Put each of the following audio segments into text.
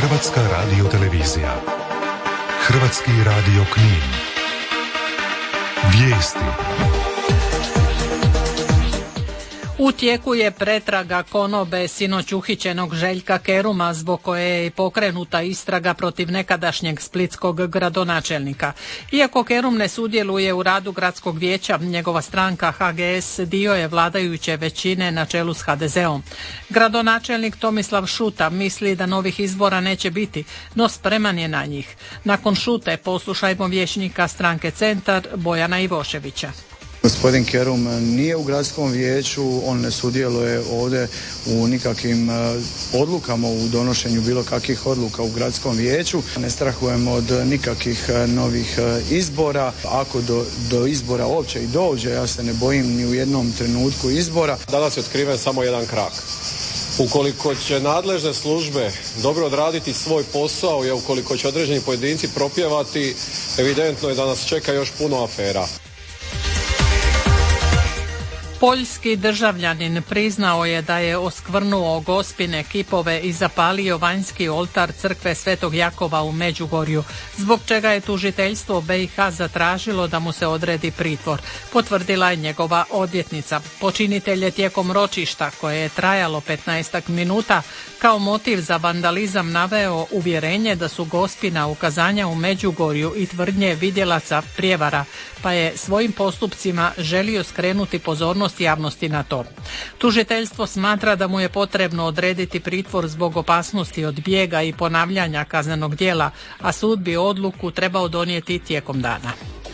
Hrvatska radiotelevizija. Hrvatski radio Knin. Vijesti. U tijeku je pretraga konobe sinoć uhićenog Željka Keruma, zbog koje je pokrenuta istraga protiv nekadašnjeg splitskog gradonačelnika. Iako Kerum ne sudjeluje u radu gradskog vijeća, njegova stranka HGS dio je vladajuće većine na čelu s HDZ-om. Gradonačelnik Tomislav Šuta misli da novih izbora neće biti, no spreman je na njih. Nakon Šute poslušajmo vijećnika stranke Centar Bojana Ivoševića. Gospodin Kerum nije u gradskom vijeću, on ne sudjeluje ovdje u nikakvim odlukama, u donošenju bilo kakvih odluka u gradskom vijeću. Ne strahujemo od nikakvih novih izbora. Ako do izbora uopće i dođe, ja se ne bojim ni u jednom trenutku izbora. Danas je otkriven samo jedan krak. Ukoliko će nadležne službe dobro odraditi svoj posao i ukoliko će određeni pojedinci propjevati, evidentno je da nas čeka još puno afera. Poljski državljanin priznao je da je oskvrnuo Gospine kipove i zapalio vanjski oltar crkve Svetog Jakova u Međugorju, zbog čega je tužiteljstvo BiH zatražilo da mu se odredi pritvor, potvrdila je njegova odvjetnica. Počinitelj je tijekom ročišta, koje je trajalo 15 minuta, kao motiv za vandalizam naveo uvjerenje da su Gospina ukazanja u Međugorju i tvrdnje vidjelaca prijevara, pa je svojim postupcima želio skrenuti pozornost javnosti na to. Tužiteljstvo smatra da mu je potrebno odrediti pritvor zbog opasnosti od bijega i ponavljanja kaznenog djela, a sud bi odluku trebao donijeti tijekom dana.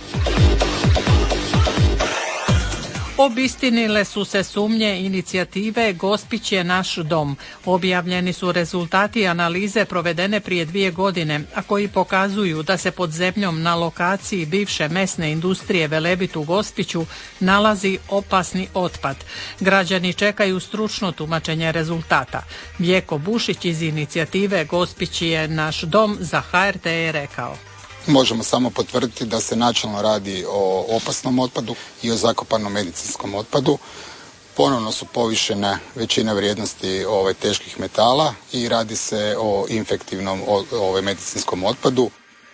Obistinile su se sumnje inicijative Gospić je naš dom. Objavljeni su rezultati analize provedene prije 2 godine, a koji pokazuju da se pod zemljom na lokaciji bivše mesne industrije Velebit u Gospiću nalazi opasni otpad. Građani čekaju stručno tumačenje rezultata. Vjeko Bušić iz inicijative Gospić je naš dom za HRT je rekao: Možemo samo potvrditi da se načelno radi o opasnom otpadu i o zakopanom medicinskom otpadu. Ponovno su povišene većine vrijednosti teških metala i radi se o infektivnom medicinskom otpadu.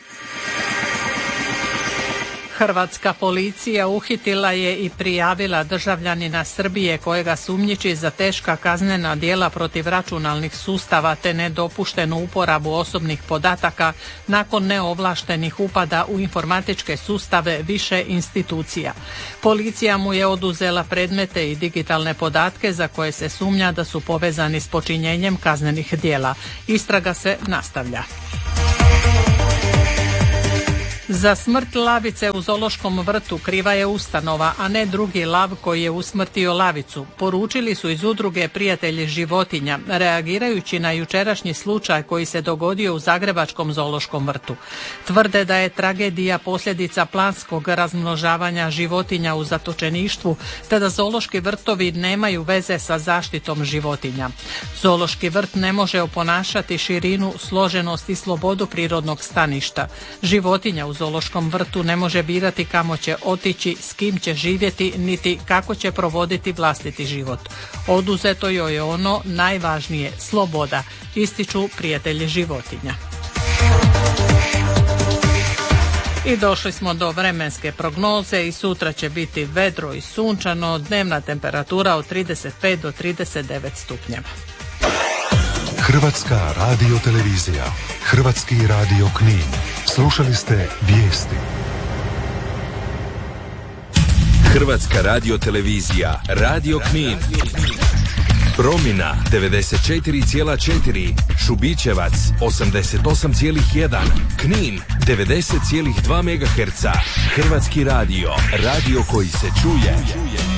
Hrvatska policija uhitila je i prijavila državljanina Srbije kojega sumnjiči za teška kaznena djela protiv računalnih sustava te nedopuštenu uporabu osobnih podataka nakon neovlaštenih upada u informatičke sustave više institucija. Policija mu je oduzela predmete i digitalne podatke za koje se sumnja da su povezani s počinjenjem kaznenih djela. Istraga se nastavlja. Za smrt lavice u zoološkom vrtu kriva je ustanova, a ne drugi lav koji je usmrtio lavicu, poručili su iz udruge Prijatelji životinja, reagirajući na jučerašnji slučaj koji se dogodio u zagrebačkom zoološkom vrtu. Tvrde da je tragedija posljedica planskog razmnožavanja životinja u zatočeništvu, te da zoološki vrtovi nemaju veze sa zaštitom životinja. Zoološki vrt ne može oponašati širinu, složenost i slobodu prirodnog staništa. Životinja u zoološkom vrtu ne može birati kamo će otići, s kim će živjeti, niti kako će provoditi vlastiti život. Oduzeto joj je ono najvažnije, sloboda, ističu Prijatelji životinja. I došli smo do vremenske prognoze i sutra će biti vedro i sunčano, dnevna temperatura od 35 do 39 stupnjeva. Hrvatska radiotelevizija, Hrvatski radio Knin. Slušali ste vijesti. Hrvatska radiotelevizija, Radio Knin. Promina 94,4, Šubićevac 88,1, Knin 90,2 MHz. Hrvatski radio, radio koji se čuje.